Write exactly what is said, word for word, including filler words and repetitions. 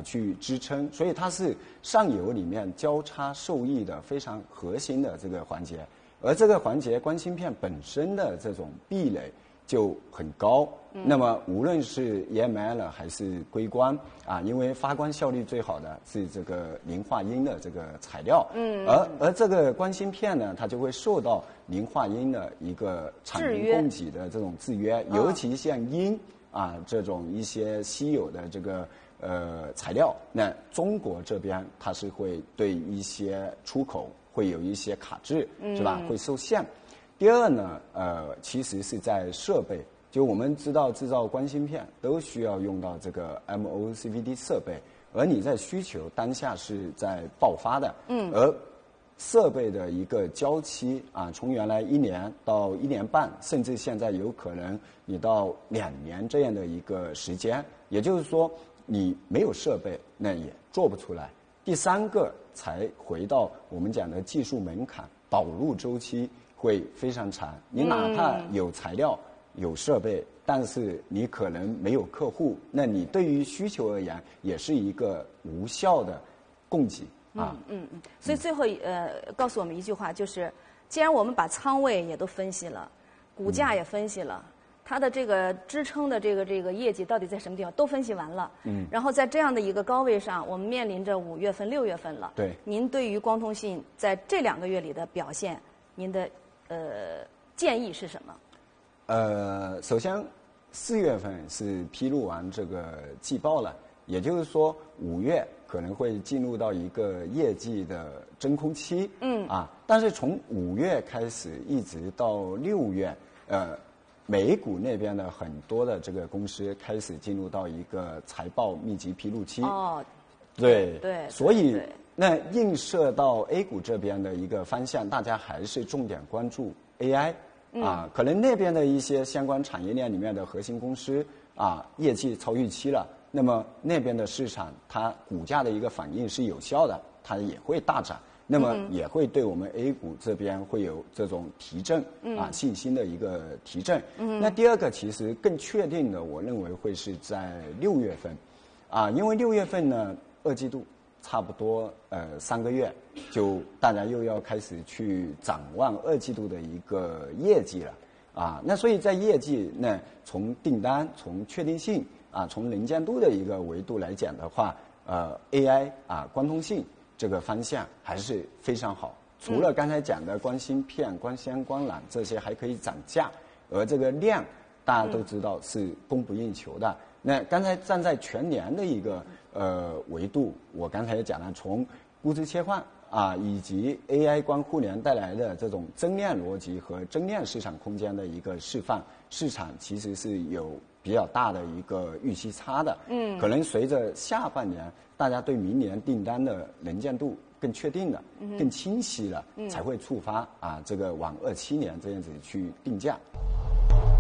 去支撑，所以它是上游里面交叉受益的非常核心的这个环节。而这个环节光芯片本身的这种壁垒就很高，嗯、那么无论是 E M L 还是硅光啊，因为发光效率最好的是这个磷化铟的这个材料，嗯，而而这个光芯片呢，它就会受到磷化铟的一个产能供给的这种制约，尤其像铟啊这种一些稀有的这个呃材料，那中国这边它是会对一些出口会有一些卡制，是吧？会受限。第二呢，呃，其实是在设备，就我们知道制造光芯片都需要用到这个 M O C V D 设备，而你在需求当下是在爆发的，嗯，而设备的一个交期啊，从原来一年到一年半，甚至现在有可能你到两年这样的一个时间，也就是说你没有设备，那也做不出来。第三个才回到我们讲的技术门槛，导入周期会非常长。你哪怕有材料、有设备，但是你可能没有客户，那你对于需求而言也是一个无效的供给啊。 嗯嗯嗯。所以最后呃，告诉我们一句话，就是既然我们把仓位也都分析了，股价也分析了。嗯，它的这个支撑的这个这个业绩到底在什么地方都分析完了，嗯，然后在这样的一个高位上，我们面临着五月份、六月份了。 对， 您对于光通信在这两个月里的表现，您的呃建议是什么？ 呃，首先四月份是披露完这个季报了，也就是说五月可能会进入到一个业绩的真空期，嗯啊，但是从五月开始一直到六月，呃。美股那边的很多的这个公司开始进入到一个财报密集披露期。 哦， 对对， 所以那映射到 A 股这边的一个方向，大家还是重点关注 A I、嗯、啊，可能那边的一些相关产业链里面的核心公司啊，业绩超预期了，那么那边的市场它股价的一个反应是有效的，它也会大涨。那么也会对我们 A 股这边会有这种提振啊信心的一个提振。那第二个其实更确定的，我认为会是在六月份，啊，因为六月份呢二季度差不多呃三个月，就大家又要开始去展望二季度的一个业绩了啊。那所以在业绩呢，从订单、从确定性啊、从能见度的一个维度来讲的话，呃 A I 啊光通信。这个方向还是非常好，除了刚才讲的光芯片、光纤、光缆这些还可以涨价，而这个量大家都知道是供不应求的。那刚才站在全年的一个呃维度，我刚才也讲了，从估值切换啊，以及 A I 光互联带来的这种增量逻辑和增量市场空间的一个释放，市场其实是有比较大的一个预期差的。嗯，可能随着下半年大家对明年订单的能见度更确定了、嗯、更清晰了，嗯、才会触发啊这个往二七年这样子去定价。